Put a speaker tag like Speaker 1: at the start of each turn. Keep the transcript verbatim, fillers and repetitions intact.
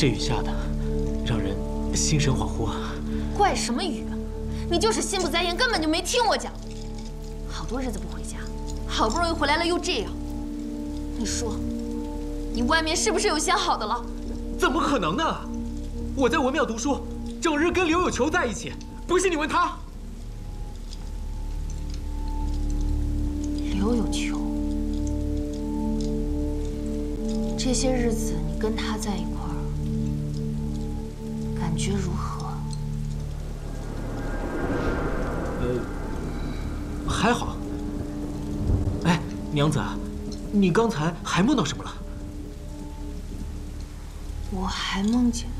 Speaker 1: 这雨下的，让人心神恍惚啊！
Speaker 2: 怪什么雨？你就是心不在焉，根本就没听我讲。好多日子不回家，好不容易回来了又这样。你说，你外面是不是有想好的了？
Speaker 1: 怎么可能呢？我在文庙读书，整日跟刘有求在一起，不信你问他。
Speaker 2: 刘有求，这些日子你跟他在一块儿，感觉如何？
Speaker 1: 呃，还好。哎，娘子，你刚才还梦到什么了？
Speaker 2: 我还梦见